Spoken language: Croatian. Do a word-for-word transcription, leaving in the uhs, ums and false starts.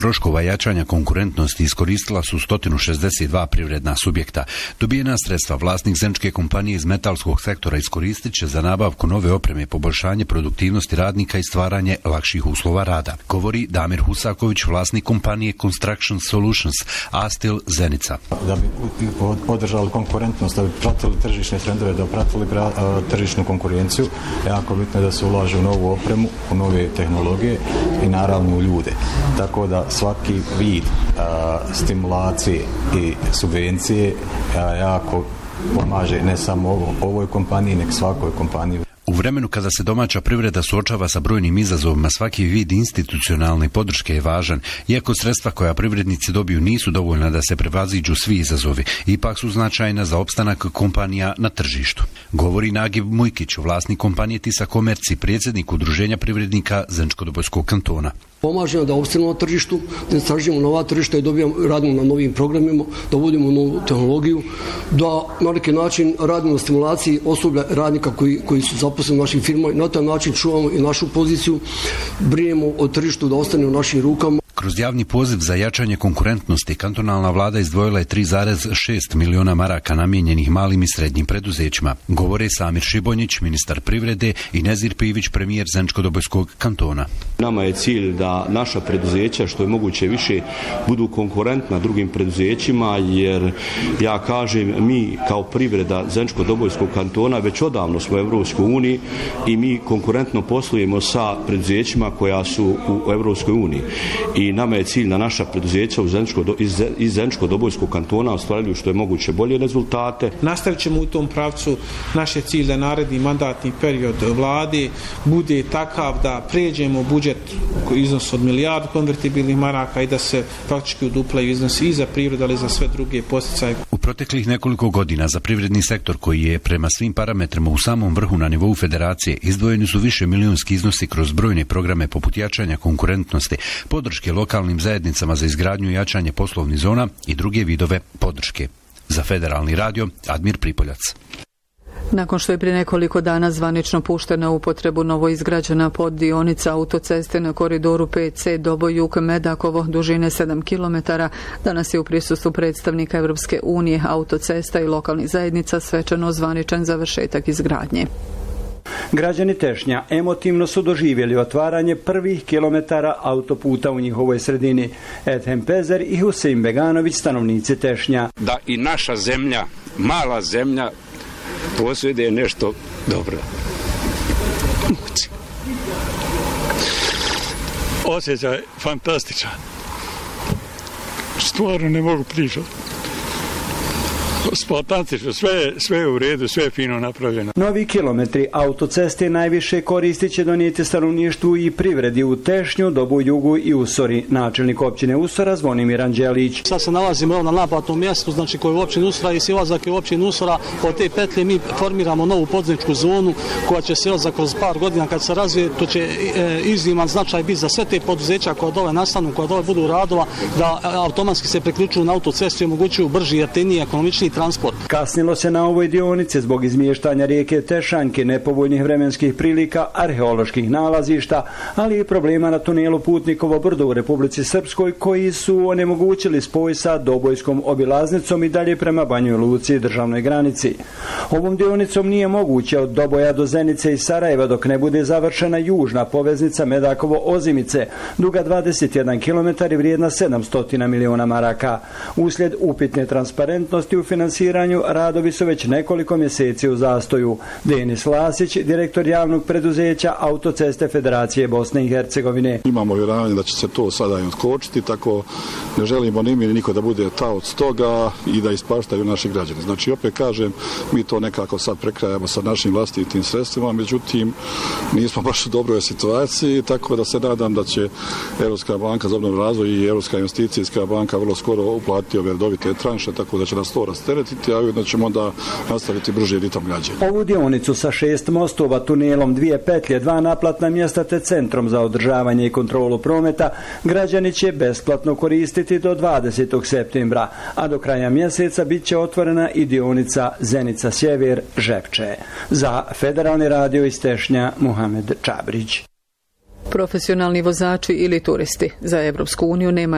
Troškova jačanja konkurentnosti iskoristila su sto šezdeset dva privredna subjekta. Dobijena sredstva vlasnik zeničke kompanije iz metalskog sektora iskoristit će za nabavku nove opreme, poboljšanje produktivnosti radnika i stvaranje lakših uslova rada, govori Damir Husaković, vlasnik kompanije Construction Solutions, Astil Zenica. Da bi održali konkurentnost, da bi pratili tržišne trendove, da bi pratili tržišnu konkurenciju, jako bitno je da se ulaže u novu opremu, u nove tehnologije i naravno u ljude. Tako da svaki vid a, stimulacije i subvencije a, jako pomaže ne samo ovo, ovoj kompaniji, nek svakoj kompaniji. U vremenu kada se domaća privreda suočava sa brojnim izazovima, svaki vid institucionalne podrške je važan. Iako sredstva koja privrednici dobiju nisu dovoljna da se prevaziđu svi izazovi, ipak su značajna za opstanak kompanija na tržištu. Govori Nagib Mujkić, vlasnik kompanije Tisa Komerci, predsjednik Udruženja privrednika Zeničko-Dobojskog kantona. Pomažemo da opstanemo na tržištu, da istražujemo nova tržišta i dobijamo, radimo na novim programima, da uvodimo novu tehnologiju, da na neki način radimo na stimulaciji osoblja radnika koji, koji su zaposleni u našim firmama i na taj način čuvamo i našu poziciju, brinemo o tržištu da ostane u našim rukama. Kroz javni poziv za jačanje konkurentnosti, kantonalna vlada izdvojila je tri zarez šest miliona maraka namijenjenih malim i srednjim preduzećima. Govore Samir Šibonjić, ministar privrede, i Nezir Pivić, premijer Zeničko-Dobojskog kantona. Nama je cilj da naša preduzeća što je moguće više budu konkurentna drugim preduzećima, jer ja kažem, mi kao privreda Zeničko-Dobojskog kantona već odavno smo u Evropskoj uniji i mi konkurentno poslujemo sa preduzećima koja su u Evropskoj uniji. I nama je cilj na naša preduzeća iz Zeničko-Dobojskog kantona ostvarili što je moguće bolje rezultate. Nastavit ćemo u tom pravcu. Naš je cilj da naredni mandatni period vlade bude takav da pređemo budžet iznos od milijardu konvertibilnih maraka i da se praktički uduplaju iznosi i za privredu, ali i za sve druge podsticaje. U proteklih nekoliko godina za privredni sektor, koji je prema svim parametrima u samom vrhu na nivou federacije, izdvojeni su više milionski iznosi kroz brojne programe poput jačanja konkurentnosti, podrške lokalnim zajednicama za izgradnju i jačanje poslovnih zona i druge vidove podrške. Za Federalni radio, Admir Pripoljac. Nakon što je prije nekoliko dana zvanično puštena u upotrebu novoizgrađena poddionica autoceste na koridoru pet ce Doboj-Jug-Medakovo dužine sedam kilometara, danas je u prisustvu predstavnika Evropske unije, autocesta i lokalnih zajednica svečano zvaničan završetak izgradnje. Građani Tešnja emotivno su doživjeli otvaranje prvih kilometara autoputa u njihovoj sredini. Ethem Pezer i Husein Beganović, stanovnici Tešnja. Da i naša zemlja, mala zemlja, posjeduje nešto dobro. Osjećaj fantastičan. Stvarno ne mogu pričati. Fantastično, sve, sve je u redu, sve je fino napravljeno. Novi kilometri autoceste najviše koristi će donijeti stanovništvu i privredi u Tešnju, Dobu, Jugu i Usori. Načelnik općine Usora Zvonimir Anđelić. Sad se nalazimo na naplatnom mjestu, znači koji je u općini Usora i silazak je u općini Usora. Od te petlje mi formiramo novu podzemničku zonu koja će silazak kroz par godina kad se razvije. To će e, izniman značaj biti za sve te poduzeća koja dole nastanu, koja dole budu radova, da automatski se priključuju na autocestu i omogućuju brži, jeftiniji, ekonomičniji transport. Kasnilo se na ovoj dionici zbog izmještanja rijeke Tešanjke, nepovoljnih vremenskih prilika, arheoloških nalazišta, ali i problema na tunelu Putnikovo brdo u Republici Srpskoj, koji su onemogućili spoj sa Dobojskom obilaznicom i dalje prema Banjoj Luci i državnoj granici. Ovom dionicom nije moguće od Doboja do Zenice i Sarajeva dok ne bude završena južna poveznica Medakovo-Ozimice, duga dvadeset jedan kilometar i vrijedna sedamsto miliona maraka. Uslijed upitne transparentnosti u finansiranju, radovi su već nekoliko mjeseci u zastoju. Denis Lasić, direktor javnog preduzeća Autoceste Federacije Bosne i Hercegovine. Imamo vjerovanje da će se to sada i otkočiti, tako ne želimo ni mi ni niko da bude taoc toga i da ispaštaju naši građani. Znači, opet kažem, mi to nekako sad prekrajamo sa našim vlastitim sredstvima, međutim, nismo baš u dobroj situaciji, tako da se nadam da će Europska banka za obnovu i razvoj i Europska investicijska banka vrlo skoro uplatiti ove redovite tranše, tako da će nas to rasteretiti, a ujedno ćemo onda nastaviti brže ritam građenja. Ovu dionicu sa šest mostova, tunelom, dvije petlje, dva naplatna mjesta te centrom za održavanje i kontrolu prometa, građani će besplatno koristiti do dvadesetog septembra, a do kraja mjeseca bit će otvorena i dionica Zenica Sjever Žepče. Za Federalni radio iz Tešnja, Muhamed Čabrić. Profesionalni vozači ili turisti za Evropsku uniju nema